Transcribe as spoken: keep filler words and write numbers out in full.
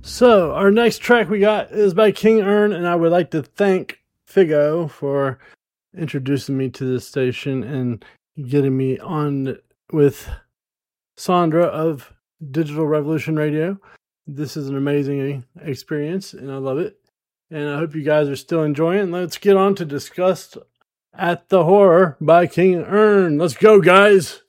So, our next track we got is by King Ern, and I would like to thank Figo for introducing me to this station and getting me on with Sandra of Digital Revolution Radio. This is an amazing experience, and I love it. And I hope you guys are still enjoying it. Let's get on to Disgust at the Horror by King Ern. Let's go, guys!